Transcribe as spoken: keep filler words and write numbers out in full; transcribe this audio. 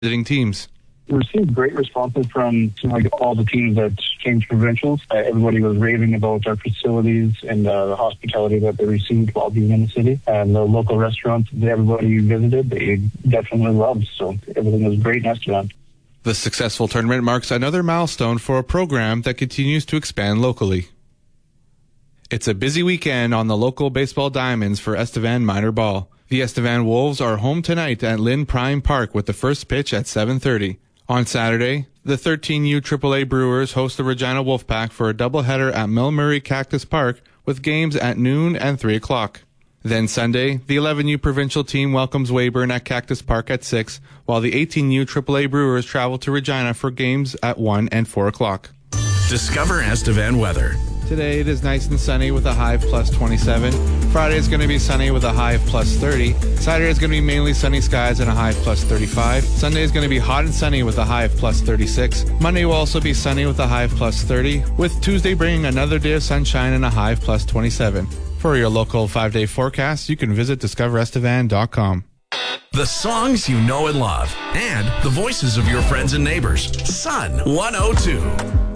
visiting teams. We received great responses from like all the teams that came to provincials. Uh, everybody was raving about our facilities and uh, the hospitality that they received while being in the city. And the local restaurants that everybody visited, they definitely loved. So everything was great in Estevan. The successful tournament marks another milestone for a program that continues to expand locally. It's a busy weekend on the local baseball diamonds for Estevan minor ball. The Estevan Wolves are home tonight at Lynn Prime Park with the first pitch at seven thirty. On Saturday, the thirteen U triple A Brewers host the Regina Wolfpack for a doubleheader at Mel Murray Cactus Park with games at noon and three o'clock. Then Sunday, the eleven U provincial team welcomes Weyburn at Cactus Park at six, while the eighteen U triple A Brewers travel to Regina for games at one and four o'clock. Discover Estevan weather. Today it is nice and sunny with a high of plus twenty-seven. Friday is going to be sunny with a high of plus thirty. Saturday is going to be mainly sunny skies and a high of plus thirty-five. Sunday is going to be hot and sunny with a high of plus thirty-six. Monday will also be sunny with a high of plus thirty, with Tuesday bringing another day of sunshine and a high of plus twenty-seven. For your local five-day forecast, you can visit discover estevan dot com. The songs you know and love, and the voices of your friends and neighbors. Sun one oh two.